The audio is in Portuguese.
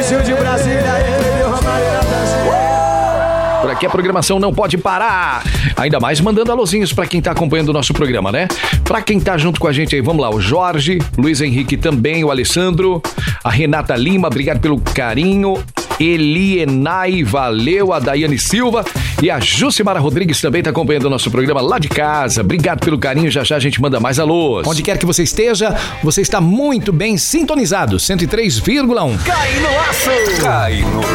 Brasil de Brasília, ele deu Romário na dança. Por aqui a programação não pode parar. Ainda mais mandando alôzinhos pra quem tá acompanhando o nosso programa, né? Pra quem tá junto com a gente aí, vamos lá. O Jorge, Luiz Henrique também, o Alessandro, a Renata Lima, obrigado pelo carinho. Elienay, valeu. A Daiane Silva e a Jucimara Rodrigues também tá acompanhando o nosso programa lá de casa. Obrigado pelo carinho, já já a gente manda mais alôs. Onde quer que você esteja, você está muito bem sintonizado. 103,1. Cai no aço! Cai no